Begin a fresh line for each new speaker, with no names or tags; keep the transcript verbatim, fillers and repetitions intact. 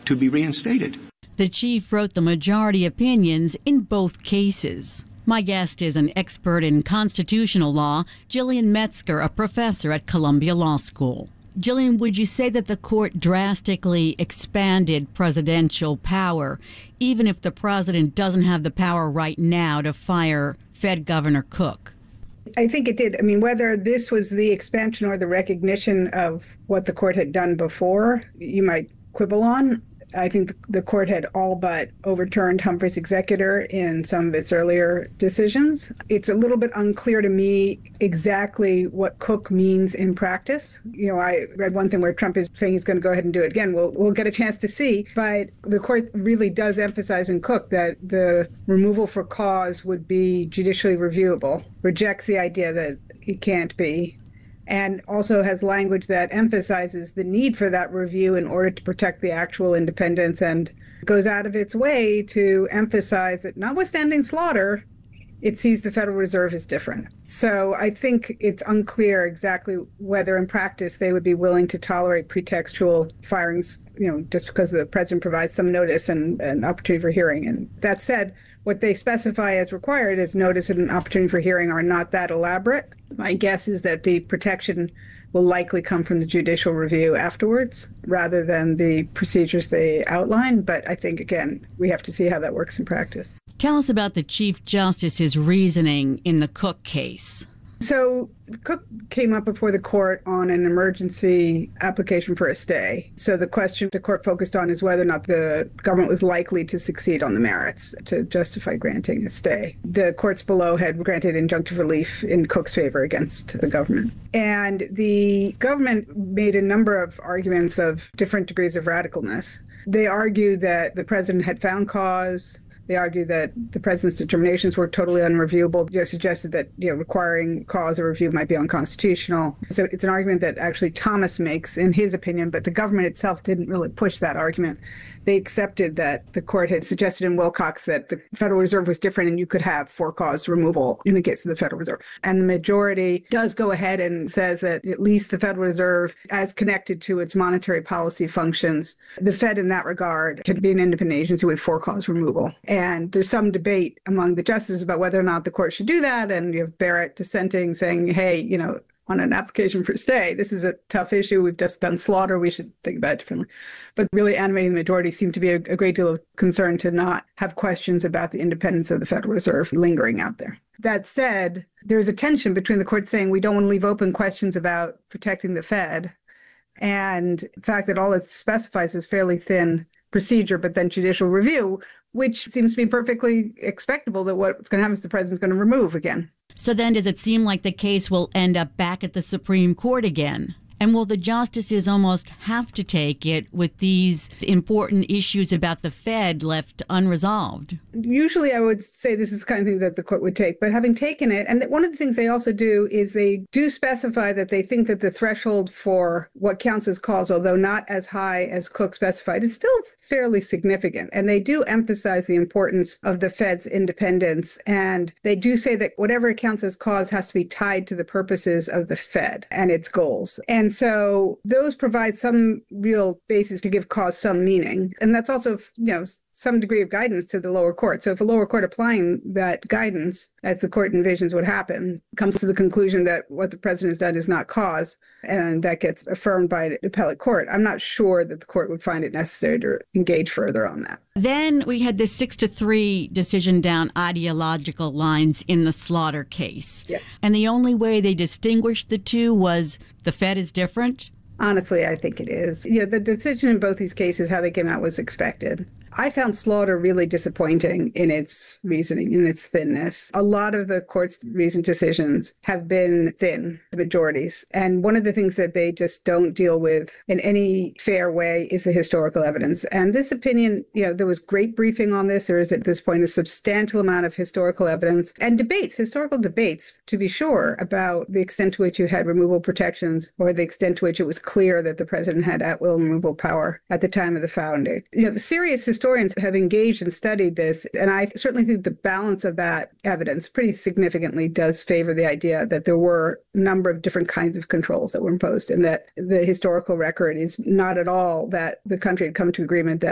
to be reinstated.
The chief wrote the majority opinions in both cases. My guest is an expert in constitutional law, Gillian Metzger, a professor at Columbia Law School. Gillian, would you say that the court drastically expanded presidential power, even if the president doesn't have the power right now to fire Fed Governor Cook?
I think it did. I mean, whether this was the expansion or the recognition of what the court had done before, you might quibble on. I think the court had all but overturned Humphrey's executor in some of its earlier decisions. It's a little bit unclear to me exactly what Cook means in practice. You know, I read one thing where Trump is saying he's going to go ahead and do it again. We'll, we'll get a chance to see. But the court really does emphasize in Cook that the removal for cause would be judicially reviewable, rejects the idea that it can't be, and also has language that emphasizes the need for that review in order to protect the actual independence, and goes out of its way to emphasize that notwithstanding Slaughter, it sees the Federal Reserve as different. So I think it's unclear exactly whether in practice they would be willing to tolerate pretextual firings, you know, just because the president provides some notice and an opportunity for hearing. And that said, what they specify as required as notice and an opportunity for hearing are not that elaborate. My guess is that the protection will likely come from the judicial review afterwards rather than the procedures they outline. But I think, again, we have to see how that works in practice.
Tell us about the Chief Justice's reasoning in the Cook case.
So Cook came up before the court on an emergency application for a stay. So the question the court focused on is whether or not the government was likely to succeed on the merits to justify granting a stay. The courts below had granted injunctive relief in Cook's favor against the government. And the government made a number of arguments of different degrees of radicalness. They argued that the president had found cause. They argued that the president's determinations were totally unreviewable. They suggested that, you know, requiring cause or review might be unconstitutional. So it's an argument that actually Thomas makes in his opinion, but the government itself didn't really push that argument. They accepted that the court had suggested in Wilcox that the Federal Reserve was different and you could have for-cause removal in the case of the Federal Reserve. And the majority does go ahead and says that at least the Federal Reserve, as connected to its monetary policy functions, the Fed in that regard can be an independent agency with for-cause removal. And there's some debate among the justices about whether or not the court should do that. And you have Barrett dissenting, saying, hey, you know, on an application for stay, this is a tough issue. We've just done Slaughter. We should think about it differently. But really animating the majority seemed to be a, a great deal of concern to not have questions about the independence of the Federal Reserve lingering out there. That said, there's a tension between the court saying we don't want to leave open questions about protecting the Fed and the fact that all it specifies is fairly thin procedure, but then judicial review, which seems to be perfectly expectable that what's going to happen is the president's going to remove again.
So then does it seem like the case will end up back at the Supreme Court again? And will the justices almost have to take it with these important issues about the Fed left unresolved?
Usually I would say this is the kind of thing that the court would take, but having taken it, and one of the things they also do is they do specify that they think that the threshold for what counts as cause, although not as high as Cook specified, is still fairly significant. And they do emphasize the importance of the Fed's independence. And they do say that whatever counts as cause has to be tied to the purposes of the Fed and its goals. And so those provide some real basis to give cause some meaning. And that's also, you know, some degree of guidance to the lower court. So if a lower court applying that guidance, as the court envisions would happen, comes to the conclusion that what the president has done is not cause, and that gets affirmed by the appellate court, I'm not sure that the court would find it necessary to engage further on that.
Then we had this six to three decision down ideological lines in the Slaughter case.
Yeah.
And the only way they distinguished the two was the Fed is different?
Honestly, I think it is. Yeah, the decision in both these cases, how they came out, was expected. I found Slaughter really disappointing in its reasoning, in its thinness. A lot of the court's recent decisions have been thin, the majorities. And one of the things that they just don't deal with in any fair way is the historical evidence. And this opinion, you know, there was great briefing on this. There is at this point a substantial amount of historical evidence and debates, historical debates, to be sure, about the extent to which you had removal protections or the extent to which it was clear that the president had at-will removal power at the time of the founding. You know, the serious historians have engaged and studied this, and I certainly think the balance of that evidence pretty significantly does favor the idea that there were a number of different kinds of controls that were imposed, and that the historical record is not at all that the country had come to agreement that